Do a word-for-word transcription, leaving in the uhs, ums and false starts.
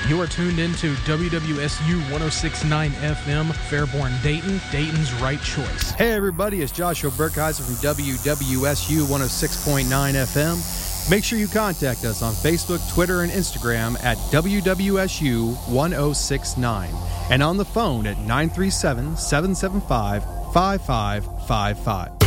You are tuned into W W S U one oh six point nine F M, Fairborn, Dayton, Dayton's right choice. Hey everybody, it's Joshua Burkheiser from W W S U one oh six point nine F M. Make sure you contact us on Facebook, Twitter, and Instagram at W W S U one oh six nine and on the phone at nine three seven, seven seven five, five five five five.